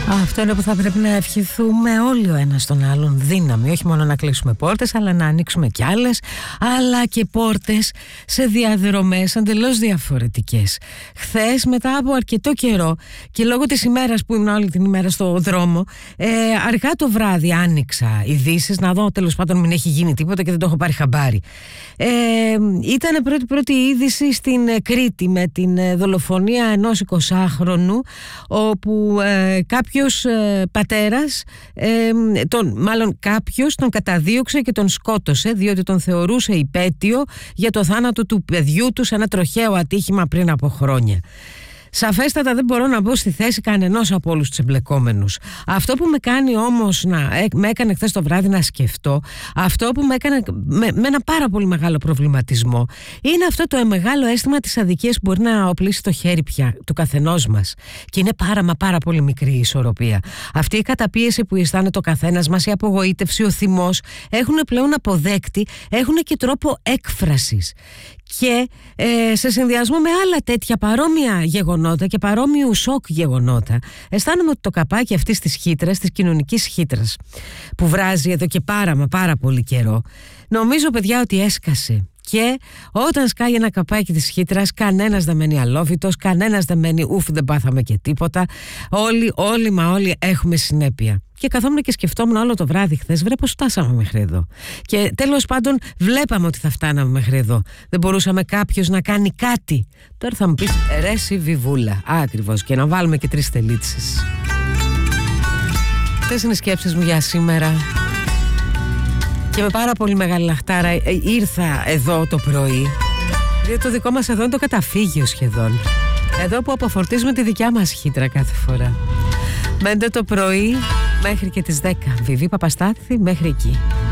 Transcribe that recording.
Αυτό είναι που θα πρέπει να ευχηθούμε όλοι ο ένας τον άλλον, δύναμη. Όχι μόνο να κλείσουμε πόρτες, αλλά να ανοίξουμε κι άλλες, αλλά και πόρτες σε διαδρομές εντελώς διαφορετικές. Χθες, μετά από αρκετό καιρό και λόγω της ημέρας που ήμουν όλη την ημέρα στο δρόμο, αργά το βράδυ άνοιξα ειδήσεις να δω τέλος πάντων μην έχει γίνει τίποτα και δεν το έχω πάρει χαμπάρι. Ήταν πρώτη είδηση στην Κρήτη με την δολοφονία ενός 20χρονου, όπου κάποιος πατέρας, κάποιος τον καταδίωξε και τον σκότωσε διότι τον θεωρούσε υπέτειο για το θάνατο του παιδιού του σε ένα τροχαίο ατύχημα πριν από χρόνια. Σαφέστατα δεν μπορώ να μπω στη θέση κανενός από όλους τους εμπλεκόμενους. Αυτό που με κάνει όμως με έκανε χθες το βράδυ να σκεφτώ, αυτό που με έκανε με ένα πάρα πολύ μεγάλο προβληματισμό, είναι αυτό το μεγάλο αίσθημα της αδικίας που μπορεί να οπλίσει το χέρι πια του καθενός μας. Και είναι πάρα πολύ μικρή η ισορροπία. Αυτή η καταπίεση που αισθάνεται ο καθένας μας, η απογοήτευση, ο θυμός, έχουν πλέον αποδέκτη, έχουν και τρόπο έκφρασης. Και σε συνδυασμό με άλλα τέτοια παρόμοια γεγονότα και παρόμοιου σοκ γεγονότα, αισθάνομαι ότι το καπάκι αυτής της χύτρας, της κοινωνικής χύτρας που βράζει εδώ και πάρα πολύ καιρό, νομίζω παιδιά ότι έσκασε. Και όταν σκάει ένα καπάκι της χύτρας, κανένας δεν μένει αλόβητος, κανένας δεν μένει ουφ δεν πάθαμε και τίποτα. Όλοι έχουμε συνέπεια. Και καθόμουν και σκεφτόμουν όλο το βράδυ χθες, βρε πως φτάσαμε μέχρι εδώ. Και τέλος πάντων βλέπαμε ότι θα φτάναμε μέχρι εδώ. Δεν μπορούσαμε κάποιος να κάνει κάτι. Τώρα θα μου πεις ρε εσύ βιβούλα. Ακριβώς, και να βάλουμε και 3 τελίτσες. Αυτές είναι οι σκέψεις μου για σήμερα. Και με πάρα πολύ μεγάλη λαχτάρα ήρθα εδώ το πρωί, γιατί το δικό μας εδώ είναι το καταφύγιο σχεδόν. Εδώ που αποφορτίζουμε τη δικιά μας χύτρα κάθε φορά. 5 το πρωί μέχρι και τις 10. Βιβί Παπαστάθη μέχρι εκεί.